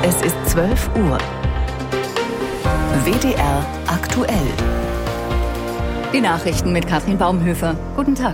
Es ist 12 Uhr. WDR aktuell. Die Nachrichten mit Katrin Baumhöfer. Guten Tag.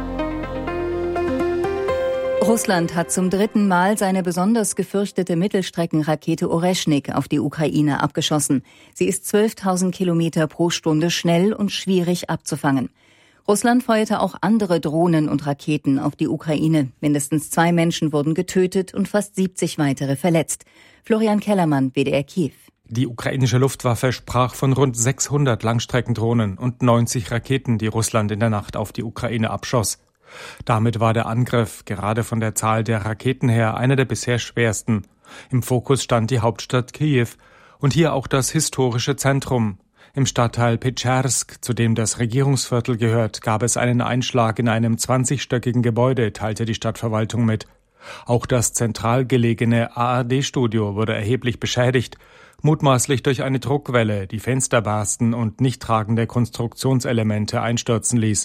Russland hat zum 3. Mal seine besonders gefürchtete Mittelstreckenrakete Oreschnik auf die Ukraine abgeschossen. Sie ist 12.000 Kilometer pro Stunde schnell und schwierig abzufangen. Russland feuerte auch andere Drohnen und Raketen auf die Ukraine. Mindestens 2 Menschen wurden getötet und fast 70 weitere verletzt. Florian Kellermann, WDR Kiew. Die ukrainische Luftwaffe sprach von rund 600 Langstreckendrohnen und 90 Raketen, die Russland in der Nacht auf die Ukraine abschoss. Damit war der Angriff, gerade von der Zahl der Raketen her, einer der bisher schwersten. Im Fokus stand die Hauptstadt Kiew und hier auch das historische Zentrum. Im Stadtteil Petschersk, zu dem das Regierungsviertel gehört, gab es einen Einschlag in einem 20-stöckigen Gebäude, teilte die Stadtverwaltung mit. Auch das zentral gelegene ARD-Studio wurde erheblich beschädigt, mutmaßlich durch eine Druckwelle, die Fenster barsten und nicht tragende Konstruktionselemente einstürzen ließ.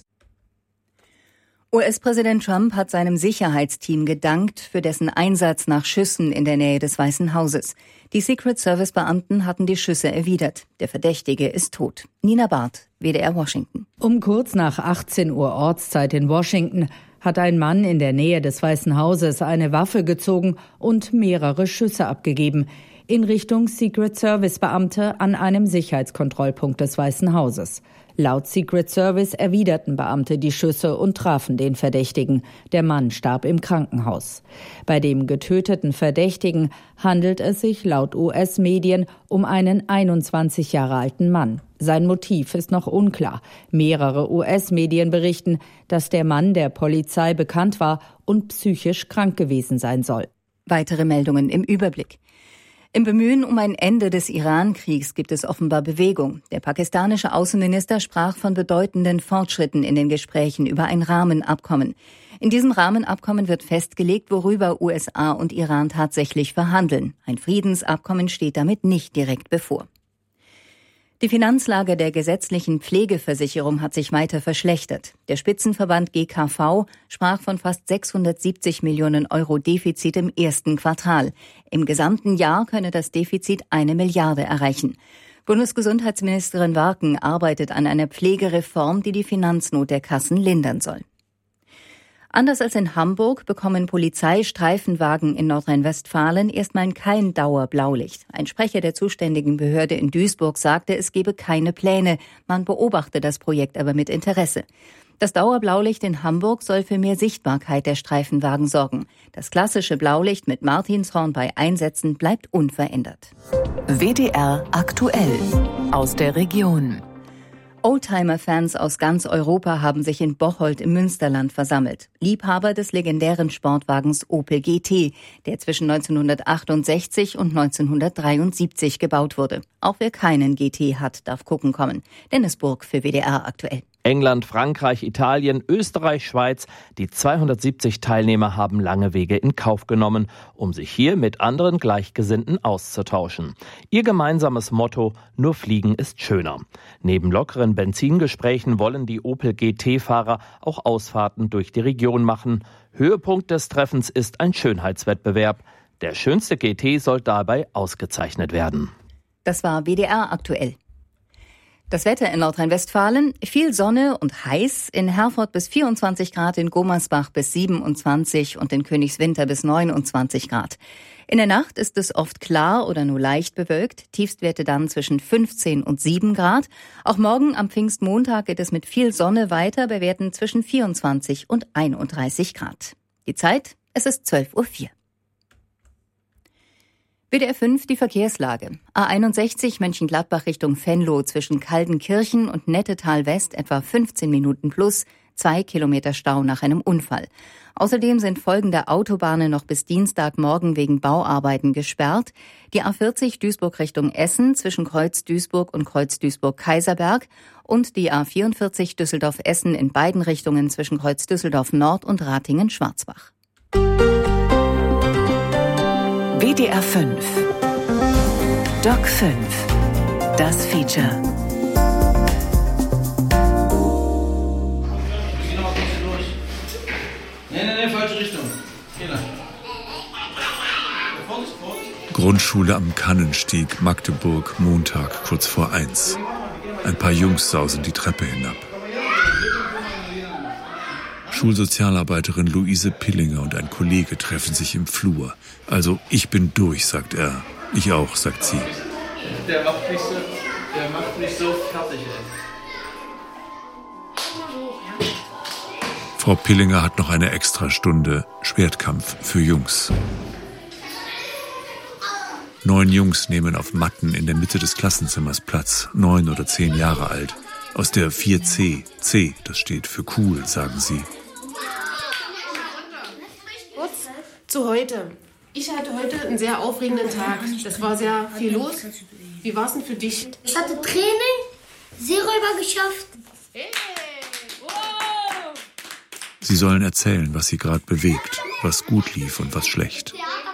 US-Präsident Trump hat seinem Sicherheitsteam gedankt für dessen Einsatz nach Schüssen in der Nähe des Weißen Hauses. Die Secret-Service-Beamten hatten die Schüsse erwidert. Der Verdächtige ist tot. Nina Barth, WDR Washington. Um kurz nach 18 Uhr Ortszeit in Washington hat ein Mann in der Nähe des Weißen Hauses eine Waffe gezogen und mehrere Schüsse abgegeben in Richtung Secret-Service-Beamte an einem Sicherheitskontrollpunkt des Weißen Hauses. Laut Secret Service erwiderten Beamte die Schüsse und trafen den Verdächtigen. Der Mann starb im Krankenhaus. Bei dem getöteten Verdächtigen handelt es sich laut US-Medien um einen 21 Jahre alten Mann. Sein Motiv ist noch unklar. Mehrere US-Medien berichten, dass der Mann der Polizei bekannt war und psychisch krank gewesen sein soll. Weitere Meldungen im Überblick. Im Bemühen um ein Ende des Iran-Kriegs gibt es offenbar Bewegung. Der pakistanische Außenminister sprach von bedeutenden Fortschritten in den Gesprächen über ein Rahmenabkommen. In diesem Rahmenabkommen wird festgelegt, worüber USA und Iran tatsächlich verhandeln. Ein Friedensabkommen steht damit nicht direkt bevor. Die Finanzlage der gesetzlichen Pflegeversicherung hat sich weiter verschlechtert. Der Spitzenverband GKV sprach von fast 670 Millionen Euro Defizit im ersten Quartal. Im gesamten Jahr könne das Defizit 1 Milliarde erreichen. Bundesgesundheitsministerin Warken arbeitet an einer Pflegereform, die die Finanznot der Kassen lindern soll. Anders als in Hamburg bekommen Polizeistreifenwagen in Nordrhein-Westfalen erstmal kein Dauerblaulicht. Ein Sprecher der zuständigen Behörde in Duisburg sagte, es gebe keine Pläne. Man beobachte das Projekt aber mit Interesse. Das Dauerblaulicht in Hamburg soll für mehr Sichtbarkeit der Streifenwagen sorgen. Das klassische Blaulicht mit Martinshorn bei Einsätzen bleibt unverändert. WDR aktuell aus der Region. Oldtimer-Fans aus ganz Europa haben sich in Bocholt im Münsterland versammelt. Liebhaber des legendären Sportwagens Opel GT, der zwischen 1968 und 1973 gebaut wurde. Auch wer keinen GT hat, darf gucken kommen. Dennis Burg für WDR aktuell. England, Frankreich, Italien, Österreich, Schweiz. Die 270 Teilnehmer haben lange Wege in Kauf genommen, um sich hier mit anderen Gleichgesinnten auszutauschen. Ihr gemeinsames Motto: Nur Fliegen ist schöner. Neben lockeren Benzingesprächen wollen die Opel GT-Fahrer auch Ausfahrten durch die Region machen. Höhepunkt des Treffens ist ein Schönheitswettbewerb. Der schönste GT soll dabei ausgezeichnet werden. Das war WDR aktuell. Das Wetter in Nordrhein-Westfalen: viel Sonne und heiß, in Herford bis 24 Grad, in Gummersbach bis 27 und in Königswinter bis 29 Grad. In der Nacht ist es oft klar oder nur leicht bewölkt, Tiefstwerte dann zwischen 15 und 7 Grad. Auch morgen am Pfingstmontag geht es mit viel Sonne weiter, bei Werten zwischen 24 und 31 Grad. Die Zeit: es ist 12.04 Uhr. WDR 5, die Verkehrslage. A61 Mönchengladbach Richtung Venlo zwischen Kaldenkirchen und Nettetal West etwa 15 Minuten plus, 2 Kilometer Stau nach einem Unfall. Außerdem sind folgende Autobahnen noch bis Dienstagmorgen wegen Bauarbeiten gesperrt. Die A40 Duisburg Richtung Essen zwischen Kreuz Duisburg und Kreuz Duisburg-Kaiserberg und die A44 Düsseldorf-Essen in beiden Richtungen zwischen Kreuz Düsseldorf Nord und Ratingen-Schwarzbach. WDR 5 Doc 5 Das Feature. Nee, falsche Richtung. Hier lang. Grundschule am Kannenstieg, Magdeburg, Montag, kurz vor 1. Ein paar Jungs sausen die Treppe hinab. Schulsozialarbeiterin Luise Pillinger und ein Kollege treffen sich im Flur. Also, ich bin durch, sagt er. Ich auch, sagt sie. Der macht mich so fertig, ey. Frau Pillinger hat noch eine Extrastunde Schwertkampf für Jungs. 9 Jungs nehmen auf Matten in der Mitte des Klassenzimmers Platz, 9 oder 10 Jahre alt. Aus der 4C. C, das steht für cool, sagen sie. Kurz zu heute. Ich hatte heute einen sehr aufregenden Tag. Es war sehr viel los. Wie war es denn für dich? Ich hatte Training, Seeräuber geschafft. Sie sollen erzählen, was sie gerade bewegt, was gut lief und was schlecht.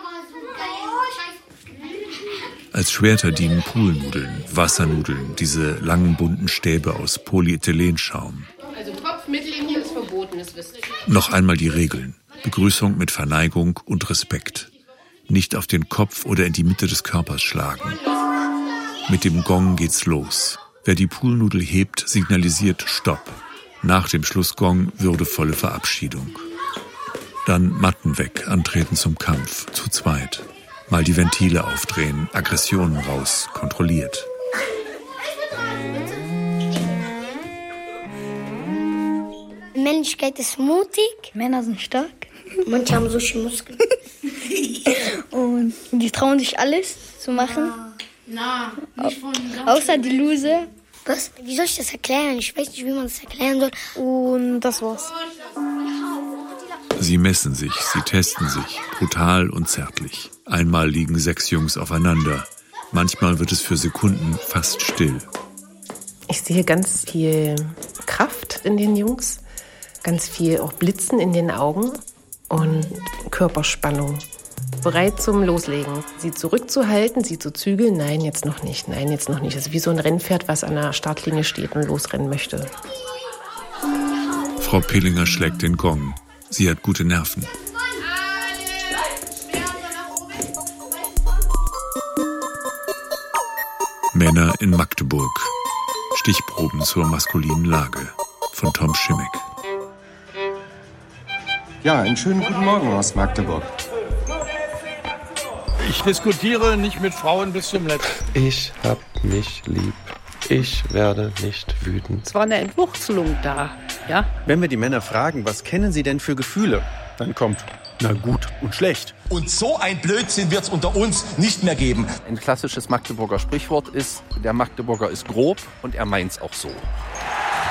Als Schwerter dienen Poolnudeln, Wassernudeln, diese langen bunten Stäbe aus Polyethylenschaum. Also Topf, Mittellinie ist verboten, das wisst ihr. Noch einmal die Regeln. Begrüßung mit Verneigung und Respekt. Nicht auf den Kopf oder in die Mitte des Körpers schlagen. Mit dem Gong geht's los. Wer die Poolnudel hebt, signalisiert Stopp. Nach dem Schlussgong würdevolle Verabschiedung. Dann Matten weg, antreten zum Kampf, zu zweit. Mal die Ventile aufdrehen, Aggressionen raus, kontrolliert. Männlichkeit ist mutig. Männer sind stark. Manche haben solche Muskeln. Und die trauen sich alles zu machen. Außer die Lose. Was? Wie soll ich das erklären? Ich weiß nicht, wie man das erklären soll. Und das war's. Sie messen sich, sie testen sich, brutal und zärtlich. Einmal liegen 6 Jungs aufeinander. Manchmal wird es für Sekunden fast still. Ich sehe ganz viel Kraft in den Jungs, ganz viel auch Blitzen in den Augen und Körperspannung. Bereit zum Loslegen. Sie zurückzuhalten, sie zu zügeln. Nein, jetzt noch nicht. Nein, jetzt noch nicht. Das ist wie so ein Rennpferd, was an der Startlinie steht und losrennen möchte. Frau Pillinger schlägt den Gong. Sie hat gute Nerven. Männer in Magdeburg. Stichproben zur maskulinen Lage. Von Tom Schimmick. Ja, einen schönen guten Morgen aus Magdeburg. Ich diskutiere nicht mit Frauen bis zum Letzten. Ich hab mich lieb. Ich werde nicht wütend. Es war eine Entwurzelung da, ja? Wenn wir die Männer fragen, was kennen sie denn für Gefühle, dann kommt, na gut und schlecht. Und so ein Blödsinn wird es unter uns nicht mehr geben. Ein klassisches Magdeburger Sprichwort ist, der Magdeburger ist grob und er meint's auch so.